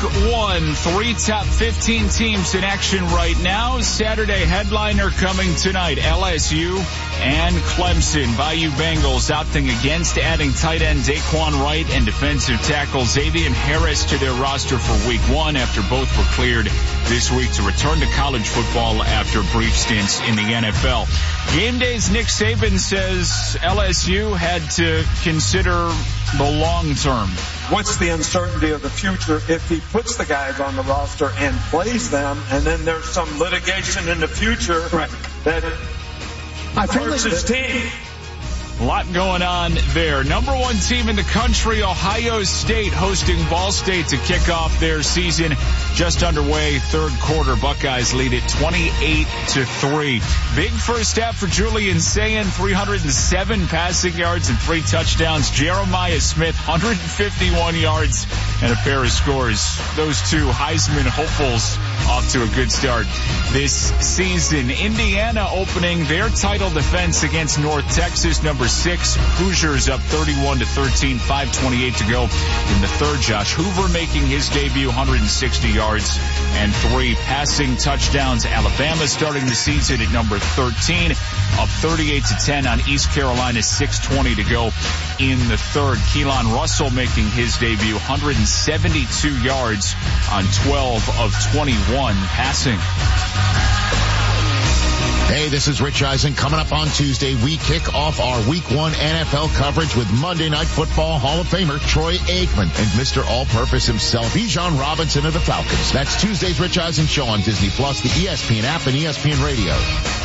1, 3 top 15 teams in action right now. Saturday headliner coming tonight, LSU and Clemson. Bayou Bengals opting against adding tight end Daquan Wright and defensive tackle Xavier Harris to their roster for week 1 after both were cleared this week to return to college football after brief stints in the NFL. Game Day's Nick Saban says LSU had to consider the long term. What's the uncertainty of the future if he puts the guys on the roster and plays them, and then there's some litigation in the future that hurts his team? A lot going on there. Number 1 team in the country, Ohio State, hosting Ball State to kick off their season. Just underway, third quarter. Buckeyes lead it 28-3. Big first half for Julian Sayin, 307 passing yards and 3 touchdowns. Jeremiah Smith, 151 yards and a pair of scores. Those 2 Heisman hopefuls off to a good start this season. Indiana opening their title defense against North Texas, number 6. Hoosiers up 31-13, 5:28 to go in the third. Josh Hoover making his debut, 160 yards and 3 passing touchdowns. Alabama starting the season at number 13, up 38-10 on East Carolina, 6:20 to go in the third. Keelan Russell making his debut, 172 yards on 12 of 21 passing. Hey, this is Rich Eisen. Coming up on Tuesday, we kick off our Week 1 NFL coverage with Monday Night Football Hall of Famer Troy Aikman and Mr. All-Purpose himself, Bijan Robinson of the Falcons. That's Tuesday's Rich Eisen Show on Disney+, the ESPN app, and ESPN Radio.